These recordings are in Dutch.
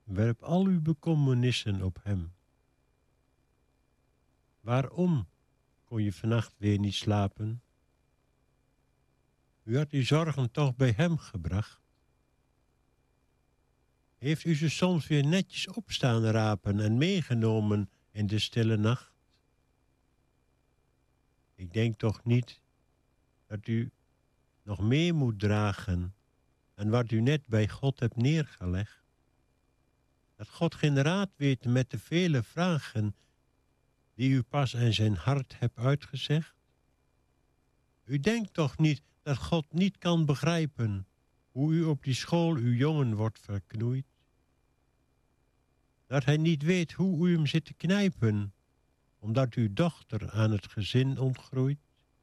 Werp al uw bekommernissen op hem. Waarom kon je vannacht weer niet slapen? U had uw zorgen toch bij hem gebracht? Heeft u ze soms weer netjes opstaan rapen en meegenomen in de stille nacht? Ik denk toch niet dat u nog meer moet dragen en wat u net bij God hebt neergelegd? Dat God geen raad weet met de vele vragen die u pas in zijn hart hebt uitgezegd? U denkt toch niet dat God niet kan begrijpen hoe u op die school uw jongen wordt verknoeid? Dat hij niet weet hoe u hem zit te knijpen, omdat uw dochter aan het gezin ontgroeit?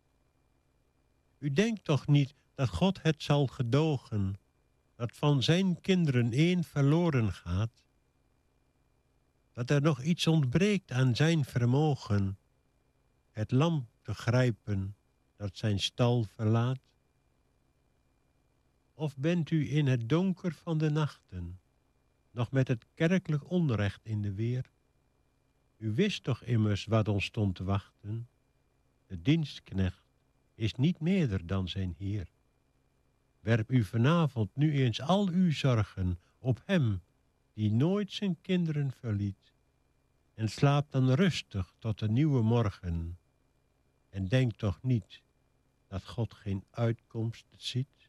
U denkt toch niet dat God het zal gedogen, dat van zijn kinderen één verloren gaat? Dat er nog iets ontbreekt aan zijn vermogen, het lam te grijpen dat zijn stal verlaat? Of bent u in het donker van de nachten nog met het kerkelijk onrecht in de weer? U wist toch immers wat ons stond te wachten? De dienstknecht is niet meerder dan zijn Heer. Werp u vanavond nu eens al uw zorgen op hem die nooit zijn kinderen verliet. En slaap dan rustig tot de nieuwe morgen. En denk toch niet dat God geen uitkomst ziet?